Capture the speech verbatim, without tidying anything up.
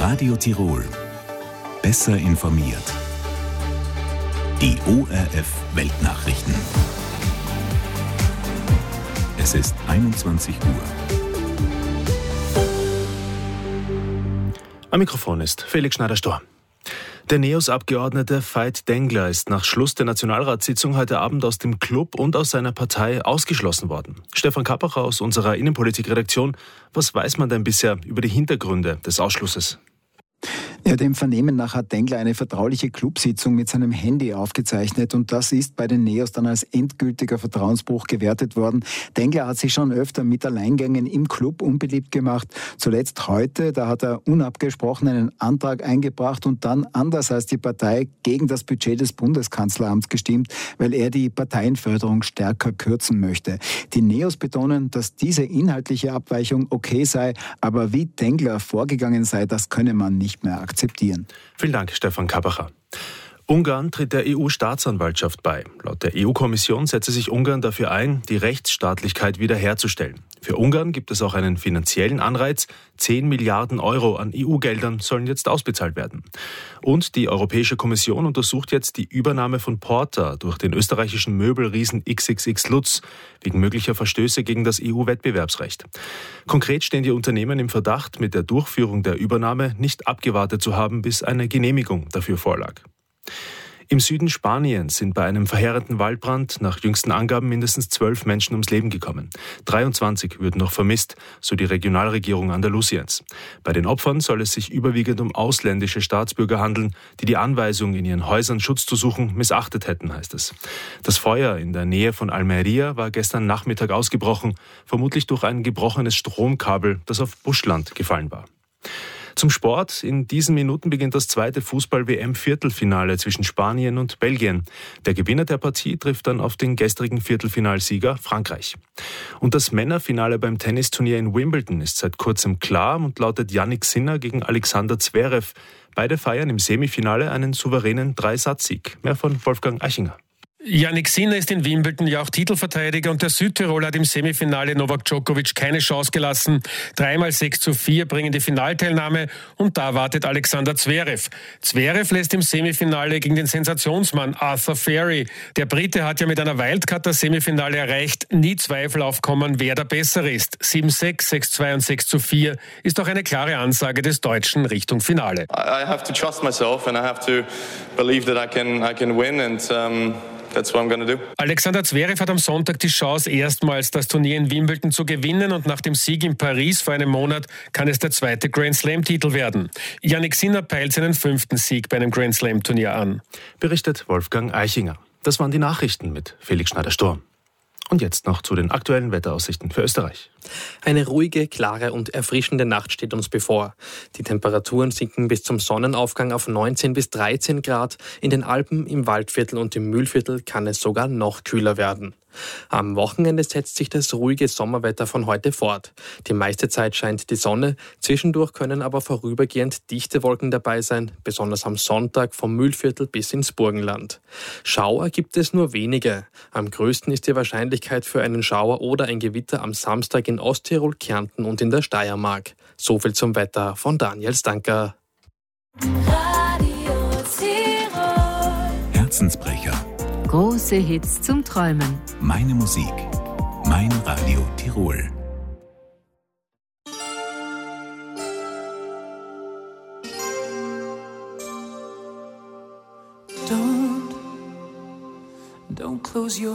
Radio Tirol. Besser informiert. Die O R F Weltnachrichten. Es ist einundzwanzig Uhr. Am Mikrofon ist Felix Schneider-Storr. Der NEOS-Abgeordnete Veit Dengler ist nach Schluss der Nationalratssitzung heute Abend aus dem Club und aus seiner Partei ausgeschlossen worden. Stefan Kappacher aus unserer Innenpolitik-Redaktion. Was weiß man denn bisher über die Hintergründe des Ausschlusses? Ja, dem Vernehmen nach hat Dengler eine vertrauliche Clubsitzung mit seinem Handy aufgezeichnet und das ist bei den NEOS dann als endgültiger Vertrauensbruch gewertet worden. Dengler hat sich schon öfter mit Alleingängen im Club unbeliebt gemacht. Zuletzt heute, da hat er unabgesprochen einen Antrag eingebracht und dann, anders als die Partei, gegen das Budget des Bundeskanzleramts gestimmt, weil er die Parteienförderung stärker kürzen möchte. Die NEOS betonen, dass diese inhaltliche Abweichung okay sei, aber wie Dengler vorgegangen sei, das könne man nicht mehr akzeptieren. Vielen Dank, Stefan Kappacher. Ungarn tritt der E U-Staatsanwaltschaft bei. Laut der E U-Kommission setze sich Ungarn dafür ein, die Rechtsstaatlichkeit wiederherzustellen. Für Ungarn gibt es auch einen finanziellen Anreiz. zehn Milliarden Euro an E U-Geldern sollen jetzt ausbezahlt werden. Und die Europäische Kommission untersucht jetzt die Übernahme von Porter durch den österreichischen Möbelriesen X X X Lutz wegen möglicher Verstöße gegen das E U-Wettbewerbsrecht. Konkret stehen die Unternehmen im Verdacht, mit der Durchführung der Übernahme nicht abgewartet zu haben, bis eine Genehmigung dafür vorlag. Im Süden Spaniens sind bei einem verheerenden Waldbrand nach jüngsten Angaben mindestens zwölf Menschen ums Leben gekommen. dreiundzwanzig würden noch vermisst, so die Regionalregierung Andalusiens. Bei den Opfern soll es sich überwiegend um ausländische Staatsbürger handeln, die die Anweisung, in ihren Häusern Schutz zu suchen, missachtet hätten, heißt es. Das Feuer in der Nähe von Almería war gestern Nachmittag ausgebrochen, vermutlich durch ein gebrochenes Stromkabel, das auf Buschland gefallen war. Zum Sport. In diesen Minuten beginnt das zweite Fußball-W M-Viertelfinale zwischen Spanien und Belgien. Der Gewinner der Partie trifft dann auf den gestrigen Viertelfinalsieger Frankreich. Und das Männerfinale beim Tennisturnier in Wimbledon ist seit kurzem klar und lautet Jannik Sinner gegen Alexander Zverev. Beide feiern im Semifinale einen souveränen Dreisatzsieg. Mehr von Wolfgang Eichinger. Jannik Sinner ist in Wimbledon ja auch Titelverteidiger und der Südtiroler hat im Semifinale Novak Djokovic keine Chance gelassen. Dreimal sechs zu vier bringen die Finalteilnahme und da wartet Alexander Zverev. Zverev lässt im Semifinale gegen den Sensationsmann Arthur Fairy. Der Brite hat ja mit einer Wildcard das Semifinale erreicht. Nie Zweifel aufkommen, wer der Bessere ist. sieben sechs, sechs zwei und sechs zu vier ist auch eine klare Ansage des Deutschen Richtung Finale. I have to trust myself and I have to believe that I can, I can win and um That's what I'm gonna do. Alexander Zverev hat am Sonntag die Chance, erstmals das Turnier in Wimbledon zu gewinnen und nach dem Sieg in Paris vor einem Monat kann es der zweite Grand Slam-Titel werden. Jannik Sinner peilt seinen fünften Sieg bei einem Grand Slam-Turnier an. Berichtet Wolfgang Eichinger. Das waren die Nachrichten mit Felix Schneider-Storr. Und jetzt noch zu den aktuellen Wetteraussichten für Österreich. Eine ruhige, klare und erfrischende Nacht steht uns bevor. Die Temperaturen sinken bis zum Sonnenaufgang auf neunzehn bis dreizehn Grad. In den Alpen, im Waldviertel und im Mühlviertel kann es sogar noch kühler werden. Am Wochenende setzt sich das ruhige Sommerwetter von heute fort. Die meiste Zeit scheint die Sonne, zwischendurch können aber vorübergehend dichte Wolken dabei sein, besonders am Sonntag vom Mühlviertel bis ins Burgenland. Schauer gibt es nur wenige. Am größten ist die Wahrscheinlichkeit für einen Schauer oder ein Gewitter am Samstag in Osttirol, Kärnten und in der Steiermark. So viel zum Wetter von Daniel Stanker. Radio Tirol. Herzensbrecher. Große Hits zum Träumen. Meine Musik. Mein Radio Tirol. Don't, don't close your